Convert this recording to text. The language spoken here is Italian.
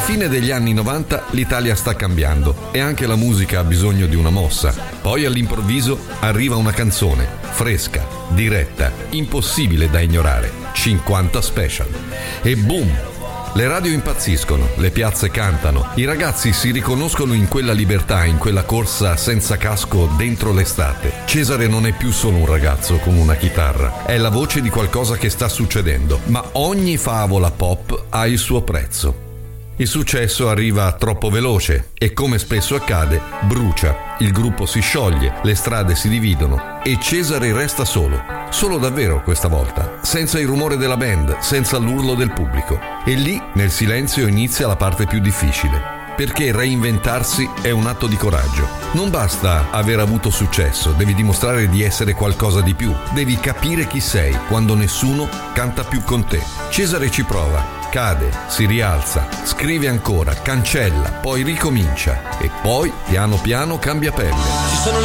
fine degli anni 90 l'Italia sta cambiando e anche la musica ha bisogno di una mossa. Poi all'improvviso arriva una canzone, fresca, diretta, impossibile da ignorare, 50 Special. E boom! Le radio impazziscono, le piazze cantano, i ragazzi si riconoscono in quella libertà, in quella corsa senza casco dentro l'estate. Cesare non è più solo un ragazzo con una chitarra, è la voce di qualcosa che sta succedendo, ma ogni favola pop ha il suo prezzo. Il successo arriva troppo veloce e, come spesso accade, brucia, il gruppo si scioglie, le strade si dividono e Cesare resta solo davvero questa volta, senza il rumore della band, senza l'urlo del pubblico. E lì, nel silenzio, inizia la parte più difficile, perché reinventarsi è un atto di coraggio. Non basta aver avuto successo, devi dimostrare di essere qualcosa di più, devi capire chi sei quando nessuno canta più con te. Cesare ci prova. Cade, si rialza, scrive ancora, cancella, poi ricomincia e poi piano piano cambia pelle.